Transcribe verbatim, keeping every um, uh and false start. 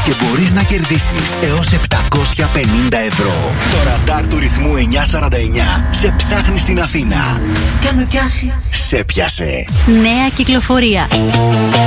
και μπορείς να κερδίσεις έως επτακόσια πενήντα ευρώ. Το ραντάρ του ρυθμού εννιακόσια σαράντα εννιά σε ψάχνει στην Αθήνα. Και αν με πιάσει. Σε πιάσε. Νέα κυκλοφορία.